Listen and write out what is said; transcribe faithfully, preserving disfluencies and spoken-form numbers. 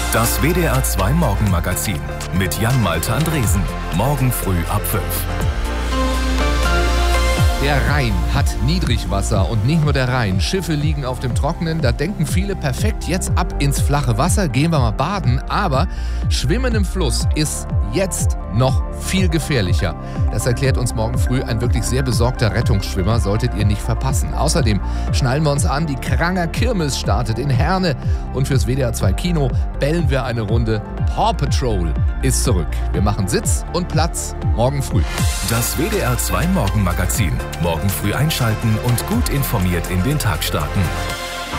Das W D R zwei Morgenmagazin mit Jan-Malte Andresen. Morgen früh ab fünf. Der Rhein hat Niedrigwasser und nicht nur der Rhein. Schiffe liegen auf dem Trockenen. Da denken viele, perfekt, jetzt ab ins flache Wasser, gehen wir mal baden. Aber Schwimmen im Fluss ist jetzt noch viel gefährlicher. Das erklärt uns morgen früh ein wirklich sehr besorgter Rettungsschwimmer, solltet ihr nicht verpassen. Außerdem schnallen wir uns an, die Kranger Kirmes startet in Herne. Und fürs W D R zwei Kino bellen wir eine Runde. Paw Patrol ist zurück. Wir machen Sitz und Platz morgen früh. Das W D R zwei Morgenmagazin. Morgen früh einschalten und gut informiert in den Tag starten.